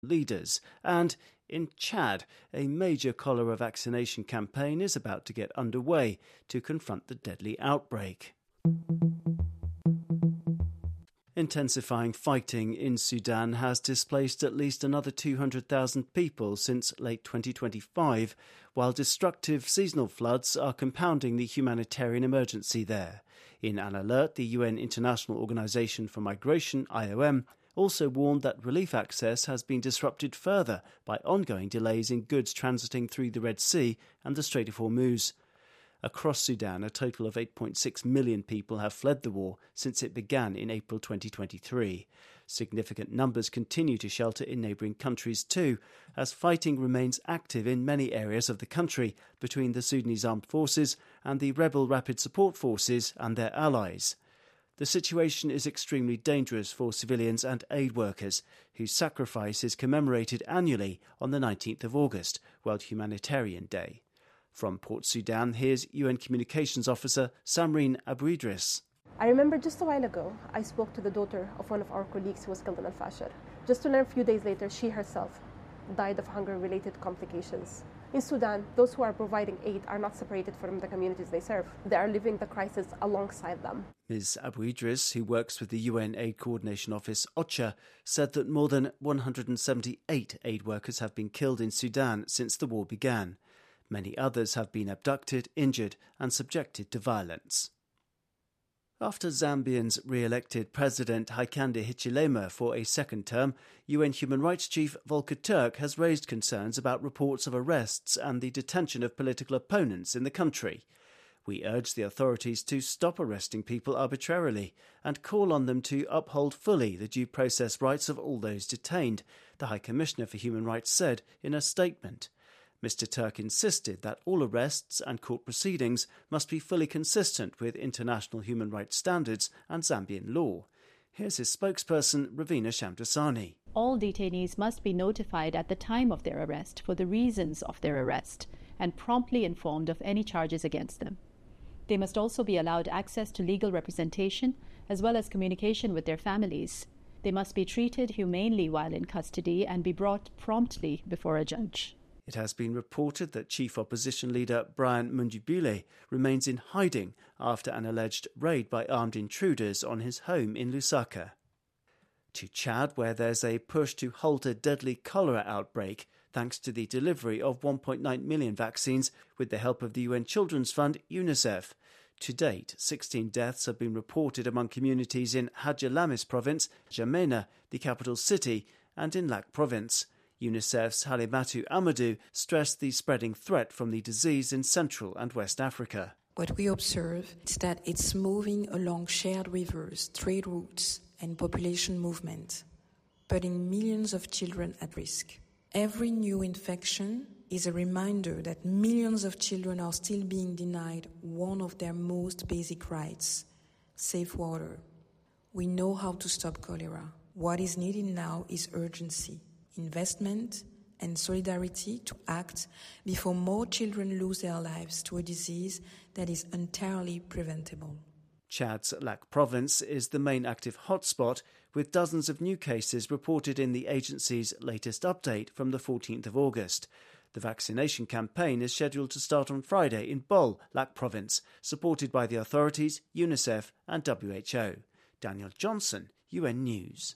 leaders. And in Chad, a major cholera vaccination campaign is about to get underway to confront the deadly outbreak. Intensifying fighting in Sudan has displaced at least another 200,000 people since late 2025, while destructive seasonal floods are compounding the humanitarian emergency there. In an alert, the UN International Organization for Migration, IOM, also warned that relief access has been disrupted further by ongoing delays in goods transiting through the Red Sea and the Strait of Hormuz. Across Sudan, a total of 8.6 million people have fled the war since it began in April 2023. Significant numbers continue to shelter in neighbouring countries too, as fighting remains active in many areas of the country between the Sudanese armed forces and the rebel Rapid Support Forces and their allies. The situation is extremely dangerous for civilians and aid workers, whose sacrifice is commemorated annually on the 19th of August, World Humanitarian Day. From Port Sudan, here's UN Communications Officer Samreen Abu-Idris. I remember just a while ago, I spoke to the daughter of one of our colleagues who was killed in Al-Fashir. Just to learn a few days later, she herself died of hunger-related complications. In Sudan, those who are providing aid are not separated from the communities they serve. They are living the crisis alongside them. Ms. Abu-Idris, who works with the UN Aid Coordination Office, OCHA, said that more than 178 aid workers have been killed in Sudan since the war began. Many others have been abducted, injured and subjected to violence. After Zambian's re-elected President Hakainde Hichilema for a second term, UN Human Rights Chief Volker Turk has raised concerns about reports of arrests and the detention of political opponents in the country. We urge the authorities to stop arresting people arbitrarily and call on them to uphold fully the due process rights of all those detained, the High Commissioner for Human Rights said in a statement. Mr. Turk insisted that all arrests and court proceedings must be fully consistent with international human rights standards and Zambian law. Here's his spokesperson, Ravina Shamdasani. All detainees must be notified at the time of their arrest for the reasons of their arrest and promptly informed of any charges against them. They must also be allowed access to legal representation as well as communication with their families. They must be treated humanely while in custody and be brought promptly before a judge. It has been reported that Chief Opposition Leader Brian Mundibule remains in hiding after an alleged raid by armed intruders on his home in Lusaka. To Chad, where there's a push to halt a deadly cholera outbreak thanks to the delivery of 1.9 million vaccines with the help of the UN Children's Fund, UNICEF. To date, 16 deaths have been reported among communities in Hadjalamis province, Jamena, the capital city, and in Lac province. UNICEF's Halimatu Amadou stressed the spreading threat from the disease in Central and West Africa. What we observe is that it's moving along shared rivers, trade routes, and population movement, putting millions of children at risk. Every new infection is a reminder that millions of children are still being denied one of their most basic rights, safe water. We know how to stop cholera. What is needed now is urgency, investment, and solidarity to act before more children lose their lives to a disease that is entirely preventable. Chad's Lac province is the main active hotspot, with dozens of new cases reported in the agency's latest update from the 14th of August. The vaccination campaign is scheduled to start on Friday in Bol, Lac province, supported by the authorities, UNICEF and WHO. Daniel Johnson, UN News.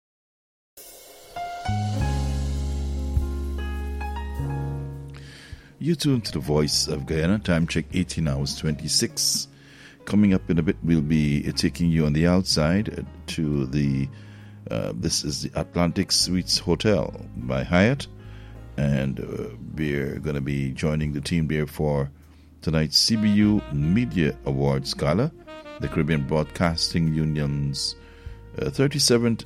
You tune to the Voice of Guyana. Time check 18 hours 26. Coming up in a bit, we'll be taking you on the outside to the this is the Atlantic Suites Hotel by Hyatt, and we're going to be joining the team there for tonight's CBU Media Awards Gala, the Caribbean Broadcasting Union's 37th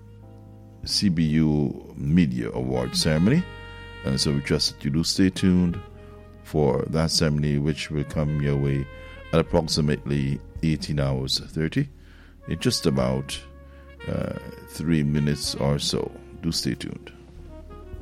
CBU Media Award ceremony. And so we trust that you do stay tuned for that ceremony, which will come your way at approximately 18 hours 30 in just about 3 minutes or so. Do stay tuned.